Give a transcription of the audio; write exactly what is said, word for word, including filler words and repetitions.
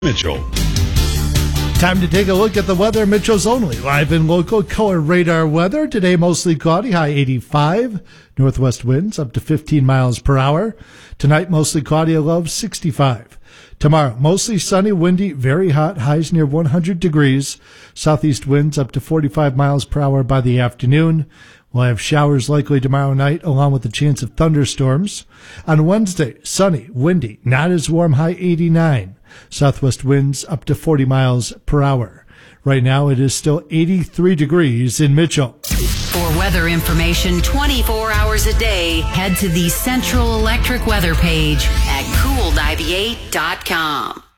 Mitchell. Time to take a look at the weather. Mitchell's Only live and local color radar weather. Today mostly cloudy, high eighty-five. Northwest winds up to fifteen miles per hour. Tonight mostly cloudy, a low of sixty-five. Tomorrow mostly sunny, windy, very hot, highs near one hundred degrees. Southeast winds up to forty-five miles per hour by the afternoon. We'll have showers likely tomorrow night, along with a chance of thunderstorms. On Wednesday, sunny, windy, not as warm, high eighty-nine. Southwest winds up to forty miles per hour. Right now, it is still eighty-three degrees in Mitchell. For weather information twenty-four hours a day, head to the Central Electric weather page at cool ninety-eight dot com.